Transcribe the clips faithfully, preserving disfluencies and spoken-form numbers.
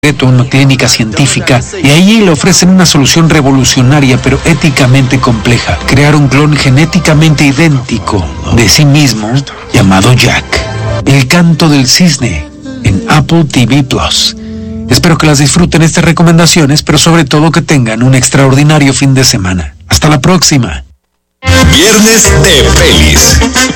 a una clínica científica y allí le ofrecen una solución revolucionaria pero éticamente compleja: crear un clon genéticamente idéntico de sí mismo llamado Jack. El canto del cisne en Apple T V Plus. Espero que las disfruten estas recomendaciones, pero sobre todo que tengan un extraordinario fin de semana. Hasta la próxima. Viernes de Pelis.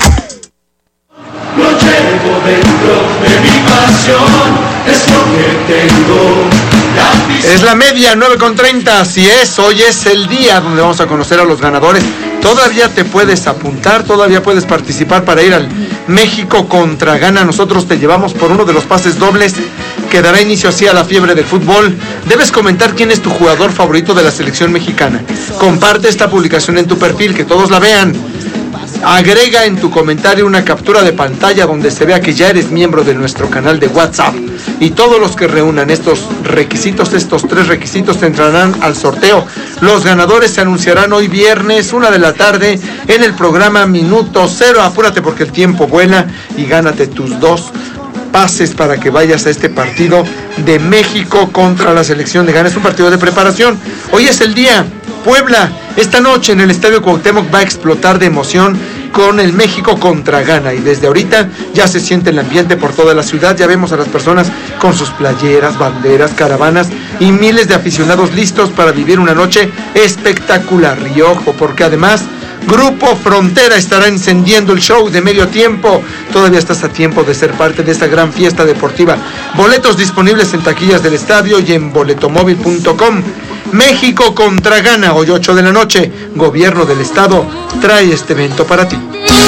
Lo llevo dentro de mi pasión, es lo que tengo. La es la media, nueve con treinta, así es, hoy es el día donde vamos a conocer a los ganadores. Todavía te puedes apuntar, todavía puedes participar para ir al México contra Ghana. Nosotros te llevamos por uno de los pases dobles que dará inicio así a la fiebre del fútbol. Debes comentar quién es tu jugador favorito de la selección mexicana. Comparte esta publicación en tu perfil, que todos la vean. Agrega en tu comentario una captura de pantalla donde se vea que ya eres miembro de nuestro canal de WhatsApp, y todos los que reúnan estos requisitos, estos tres requisitos, entrarán al sorteo. Los ganadores se anunciarán hoy viernes, una de la tarde, en el programa Minuto Cero. Apúrate porque el tiempo vuela y gánate tus dos pases para que vayas a este partido de México contra la selección de Ghana. Es un partido de preparación. Hoy es el día. Puebla, esta noche en el Estadio Cuauhtémoc va a explotar de emoción con el México contra Ghana, y desde ahorita ya se siente el ambiente por toda la ciudad. Ya vemos a las personas con sus playeras, banderas, caravanas y miles de aficionados listos para vivir una noche espectacular. Y ojo, porque además Grupo Frontera estará encendiendo el show de medio tiempo. Todavía estás a tiempo de ser parte de esta gran fiesta deportiva. Boletos disponibles en taquillas del estadio y en boletomóvil punto com. México contra Ghana, hoy ocho de la noche. Gobierno del Estado trae este evento para ti.